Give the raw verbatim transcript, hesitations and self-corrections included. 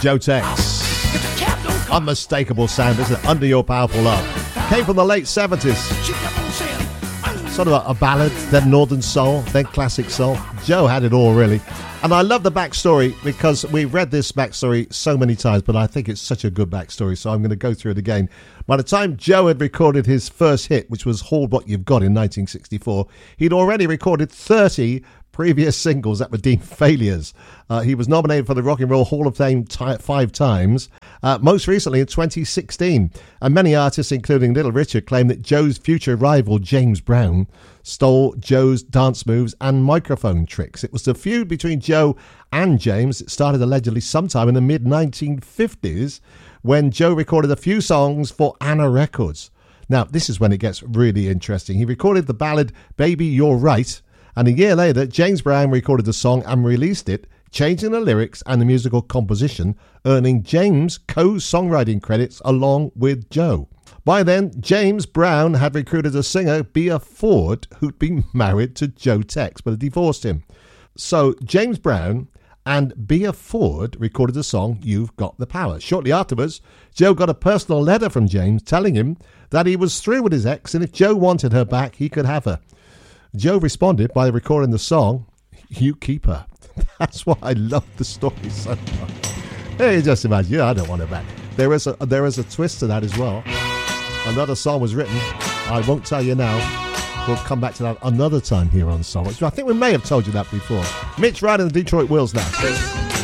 Joe Tex. Unmistakable sound, isn't it? Under Your Powerful Love. Came from the late seventies. Sort of a, a ballad, then northern soul, then classic soul. Joe had it all, really. And I love the backstory because we've read this backstory so many times, but I think it's such a good backstory, so I'm going to go through it again. By the time Joe had recorded his first hit, which was Hold What You've Got in nineteen sixty-four, he'd already recorded thirty previous singles that were deemed failures. Uh, he was nominated for the Rock and Roll Hall of Fame t- five times, uh, most recently in twenty sixteen. And many artists, including Little Richard, claim that Joe's future rival, James Brown, stole Joe's dance moves and microphone tricks. It was the feud between Joe and James. It started allegedly sometime in the mid nineteen fifties when Joe recorded a few songs for Anna Records. Now, this is when it gets really interesting. He recorded the ballad Baby You're Right, and a year later, James Brown recorded the song and released it, changing the lyrics and the musical composition, earning James co-songwriting credits along with Joe. By then, James Brown had recruited a singer, Bea Ford, who'd been married to Joe Tex, but had divorced him. So James Brown and Bea Ford recorded the song You've Got the Power. Shortly afterwards, Joe got a personal letter from James telling him that he was through with his ex, and if Joe wanted her back, he could have her. Joe responded by recording the song, You Keep Her. That's why I love the story so much. Hey, just imagine, yeah, I don't want her back. There is a there is a twist to that as well. Another song was written. I won't tell you now. We'll come back to that another time here on Soul. I think we may have told you that before. Mitch Ryder and the Detroit Wheels now.